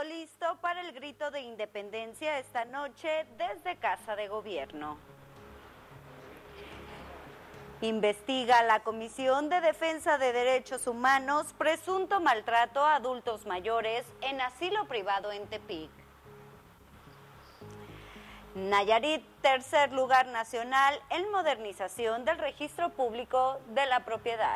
todo listo para el grito de independencia esta noche desde Casa de Gobierno. Investiga la Comisión de Defensa de Derechos Humanos presunto maltrato a adultos mayores en asilo privado en Tepic. Nayarit, tercer lugar nacional en modernización del registro público de la propiedad.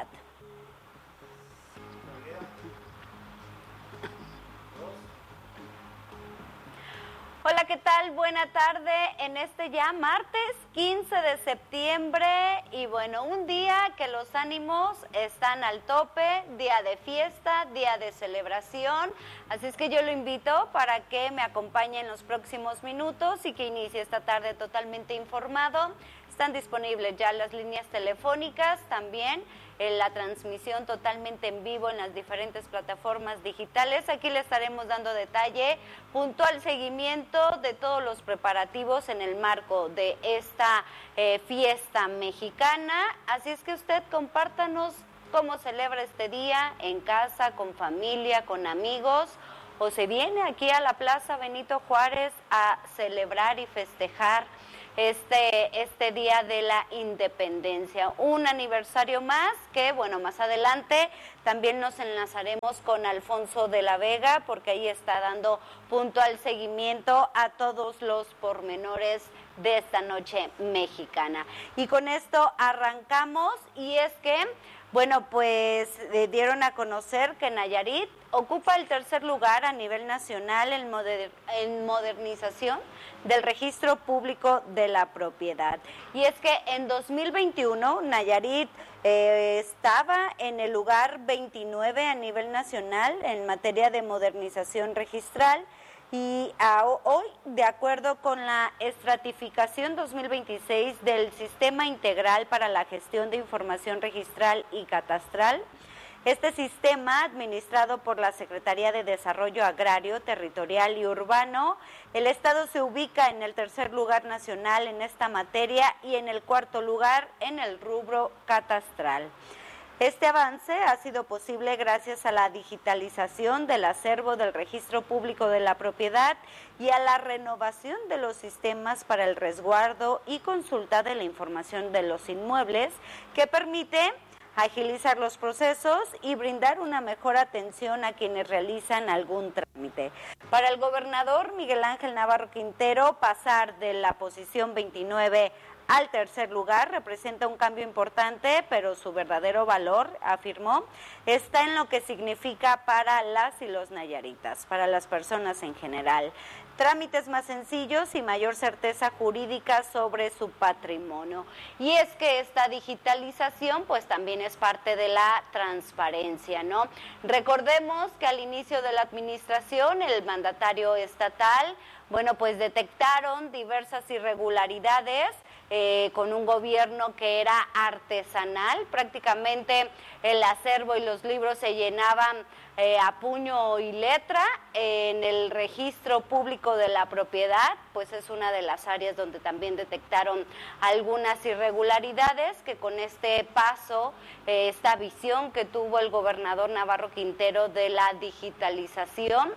Hola, ¿qué tal? Buena tarde en este ya martes 15 de septiembre y bueno, un día que los ánimos están al tope, día de fiesta, día de celebración, así es que yo lo invito para que me acompañe en los próximos minutos y que inicie esta tarde totalmente informado. Están disponibles ya las líneas telefónicas, también la transmisión totalmente en vivo en las diferentes plataformas digitales. Aquí le estaremos dando detalle, puntual seguimiento de todos los preparativos en el marco de esta fiesta mexicana. Así es que usted compártanos cómo celebra este día en casa, con familia, con amigos, o se viene aquí a la Plaza Benito Juárez a celebrar y festejar este día de la independencia, un aniversario más que, bueno, más adelante también nos enlazaremos con Alfonso de la Vega, porque ahí está dando puntual seguimiento a todos los pormenores de esta noche mexicana. Y con esto arrancamos, y es que, bueno, pues dieron a conocer que Nayarit ocupa el tercer lugar a nivel nacional en modernización del registro público de la propiedad. Y es que en 2021 Nayarit estaba en el lugar 29 a nivel nacional en materia de modernización registral. Y hoy, de acuerdo con la estratificación 2026 del Sistema Integral para la Gestión de Información Registral y Catastral, este sistema, administrado por la Secretaría de Desarrollo Agrario, Territorial y Urbano, el Estado se ubica en el tercer lugar nacional en esta materia y en el cuarto lugar en el rubro catastral. Este avance ha sido posible gracias a la digitalización del acervo del registro público de la propiedad y a la renovación de los sistemas para el resguardo y consulta de la información de los inmuebles, que permite agilizar los procesos y brindar una mejor atención a quienes realizan algún trámite. Para el gobernador Miguel Ángel Navarro Quintero, pasar de la posición 29 al tercer lugar representa un cambio importante, pero su verdadero valor, afirmó, está en lo que significa para las y los nayaritas, para las personas en general. Trámites más sencillos y mayor certeza jurídica sobre su patrimonio. Y es que esta digitalización pues también es parte de la transparencia, ¿no? Recordemos que al inicio de la administración el mandatario estatal, bueno, pues detectaron diversas irregularidades con un gobierno que era artesanal. Prácticamente el acervo y los libros se llenaban a puño y letra. En el registro público de la propiedad, pues es una de las áreas donde también detectaron algunas irregularidades, que con este paso, esta visión que tuvo el gobernador Navarro Quintero de la digitalización,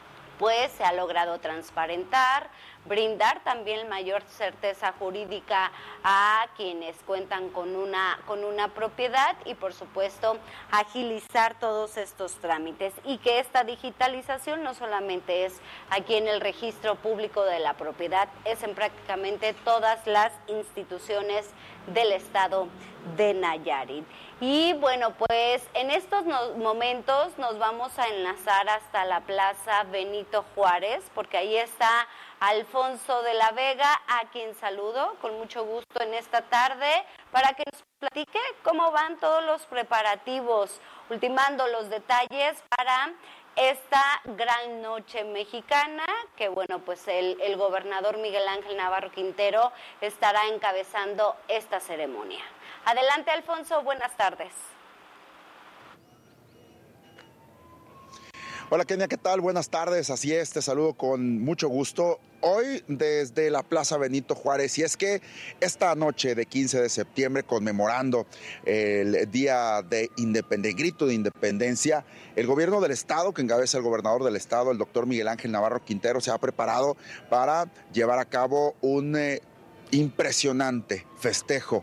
pues se ha logrado transparentar, brindar también mayor certeza jurídica a quienes cuentan con una propiedad y, por supuesto, agilizar todos estos trámites. Y que esta digitalización no solamente es aquí en el registro público de la propiedad, es en prácticamente todas las instituciones del estado de Nayarit. Y bueno, pues en estos momentos nos vamos a enlazar hasta la Plaza Benito Juárez, porque ahí está Alfonso de la Vega, a quien saludo con mucho gusto en esta tarde, para que nos platique cómo van todos los preparativos, ultimando los detalles para esta gran noche mexicana, que bueno, pues el gobernador Miguel Ángel Navarro Quintero estará encabezando esta ceremonia. Adelante, Alfonso, buenas tardes. Hola Kenia, ¿qué tal? Buenas tardes, así es, te saludo con mucho gusto. Hoy desde la Plaza Benito Juárez, y es que esta noche de 15 de septiembre, conmemorando el Día de Grito de Independencia, el gobierno del estado, que encabeza el gobernador del estado, el doctor Miguel Ángel Navarro Quintero, se ha preparado para llevar a cabo un impresionante festejo.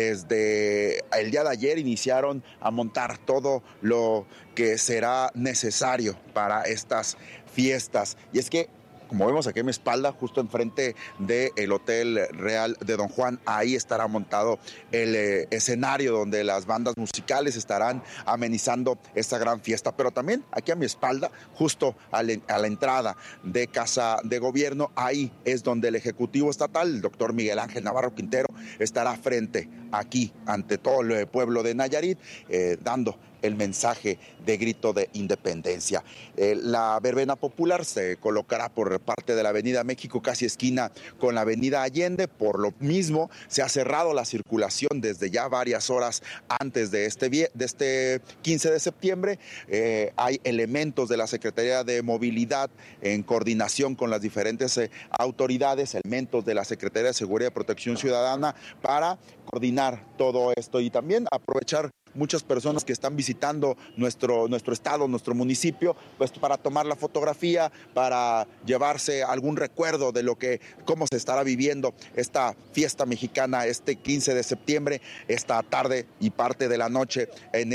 Desde el día de ayer iniciaron a montar todo lo que será necesario para estas fiestas. Y es que, como vemos aquí a mi espalda, justo enfrente del Hotel Real de Don Juan, ahí estará montado el escenario donde las bandas musicales estarán amenizando esta gran fiesta. Pero también aquí a mi espalda, justo a la entrada de Casa de Gobierno, ahí es donde el Ejecutivo Estatal, el doctor Miguel Ángel Navarro Quintero, estará frente aquí ante todo el pueblo de Nayarit, dando el mensaje de grito de independencia. La verbena popular se colocará por parte de la Avenida México, casi esquina con la Avenida Allende. Por lo mismo, se ha cerrado la circulación desde ya varias horas antes de este 15 de septiembre. Hay elementos de la Secretaría de Movilidad en coordinación con las diferentes autoridades, elementos de la Secretaría de Seguridad y Protección Ciudadana para coordinar todo esto y también aprovechar muchas personas que están visitando nuestro estado, nuestro municipio, pues para tomar la fotografía, para llevarse algún recuerdo de cómo se estará viviendo esta fiesta mexicana este 15 de septiembre, esta tarde y parte de la noche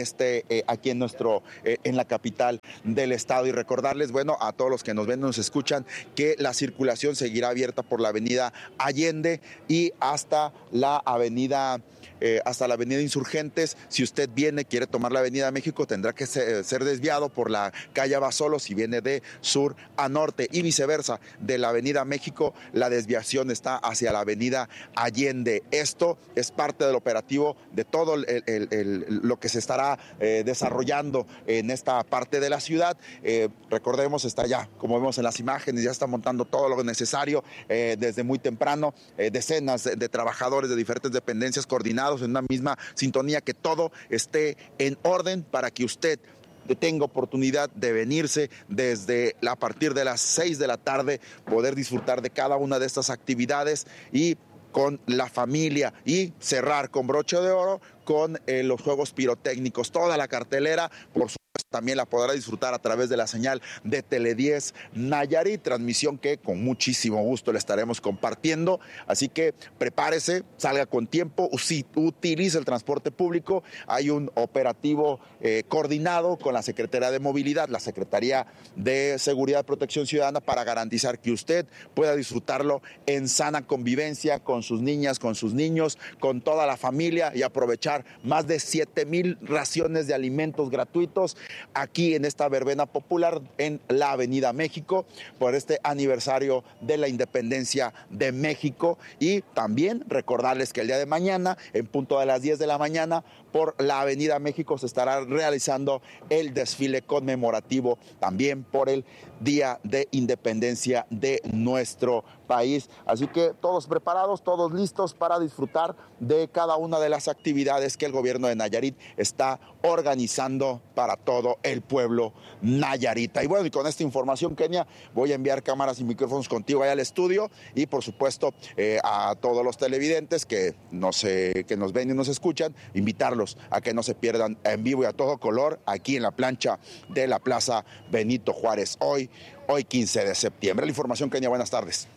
aquí en la capital del estado. Y recordarles, bueno, a todos los que nos ven y nos escuchan, que la circulación seguirá abierta por la Avenida Allende y hasta la Avenida Insurgentes. Si usted quiere tomar la Avenida México, tendrá que ser desviado por la calle Abasolo si viene de sur a norte, y viceversa. De la Avenida México, la desviación está hacia la Avenida Allende. Esto es parte del operativo de todo lo que se estará desarrollando en esta parte de la ciudad. Recordemos, está ya, como vemos en las imágenes, ya está montando todo lo necesario desde muy temprano, decenas de trabajadores de diferentes dependencias coordinados en una misma sintonía, que todo esté en orden para que usted tenga oportunidad de venirse a partir de las 6 de la tarde, poder disfrutar de cada una de estas actividades y con la familia, y cerrar con broche de oro con los juegos pirotécnicos. Toda la cartelera, por supuesto, también la podrá disfrutar a través de la señal de Tele10 Nayarit, transmisión que con muchísimo gusto le estaremos compartiendo. Así que prepárese, salga con tiempo, utilice el transporte público. Hay un operativo coordinado con la Secretaría de Movilidad, la Secretaría de Seguridad y Protección Ciudadana, para garantizar que usted pueda disfrutarlo en sana convivencia con sus niñas, con sus niños, con toda la familia, y aprovechar más de 7,000 raciones de alimentos gratuitos aquí en esta verbena popular en la Avenida México por este aniversario de la independencia de México. Y también recordarles que el día de mañana, en punto de las 10 de la mañana, por la Avenida México se estará realizando el desfile conmemorativo también por el Día de Independencia de nuestro país. Así que todos preparados, todos listos para disfrutar de cada una de las actividades que el gobierno de Nayarit está organizando para todo el pueblo nayarita. Y bueno, y con esta información, Kenia, voy a enviar cámaras y micrófonos contigo allá al estudio, y por supuesto a todos los televidentes que nos ven y nos escuchan, invitarlos a que no se pierdan en vivo y a todo color aquí en la plancha de la Plaza Benito Juárez. Hoy 15 de septiembre. La información, Kenia, buenas tardes.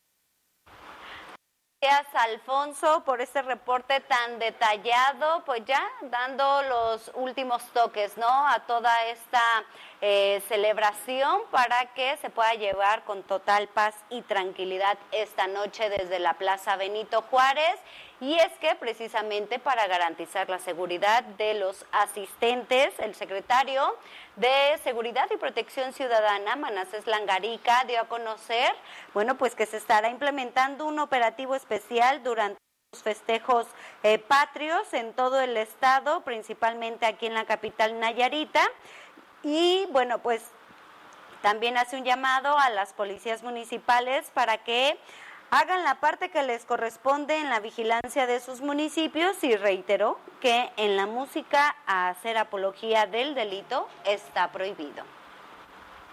Gracias, Alfonso, por este reporte tan detallado, pues ya dando los últimos toques, ¿no?, a toda esta celebración para que se pueda llevar con total paz y tranquilidad esta noche desde la Plaza Benito Juárez. Y es que precisamente para garantizar la seguridad de los asistentes, el secretario de Seguridad y Protección Ciudadana, Manasés Langarica, dio a conocer, bueno, pues que se estará implementando un operativo especial durante los festejos patrios en todo el estado, principalmente aquí en la capital nayarita. Y bueno, pues también hace un llamado a las policías municipales para que hagan la parte que les corresponde en la vigilancia de sus municipios, y reiteró que en la música hacer apología del delito está prohibido.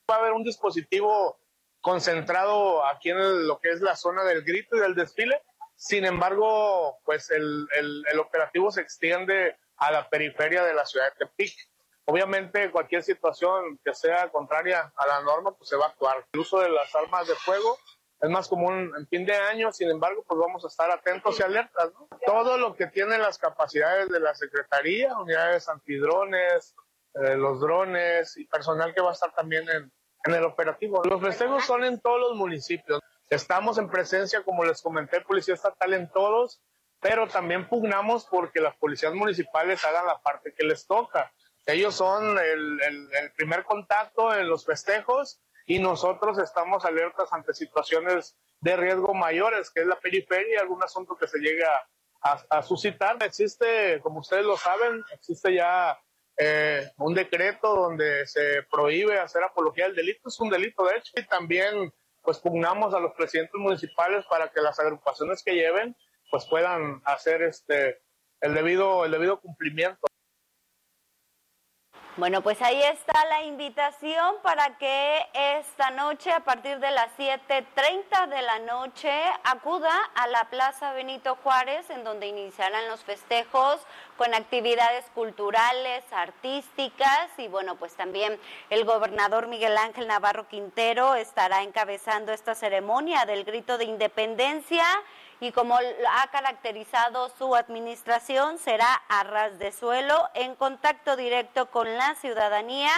Va a haber un dispositivo concentrado aquí en lo que es la zona del grito y del desfile. Sin embargo, pues el operativo se extiende a la periferia de la ciudad de Tepic. Obviamente, cualquier situación que sea contraria a la norma, pues se va a actuar. El uso de las armas de fuego es más común en fin de año, sin embargo, pues vamos a estar atentos y alertas, ¿no? Todo lo que tiene las capacidades de la Secretaría, unidades antidrones, los drones y personal que va a estar también en el operativo. Los festejos son en todos los municipios. Estamos en presencia, como les comenté, policía estatal en todos, pero también pugnamos porque las policías municipales hagan la parte que les toca. Ellos son el primer contacto en los festejos y nosotros estamos alertas ante situaciones de riesgo mayores, que es la periferia y algún asunto que se llegue a suscitar. Existe, como ustedes lo saben, existe ya un decreto donde se prohíbe hacer apología del delito. Es un delito, de hecho, y también pues pugnamos a los presidentes municipales para que las agrupaciones que lleven pues puedan hacer el debido cumplimiento. Bueno, pues ahí está la invitación para que esta noche, a partir de las 7:30 de la noche, acuda a la Plaza Benito Juárez, en donde iniciarán los festejos con actividades culturales, artísticas, y bueno, pues también el gobernador Miguel Ángel Navarro Quintero estará encabezando esta ceremonia del grito de independencia. Y como ha caracterizado su administración, será a ras de suelo, en contacto directo con la ciudadanía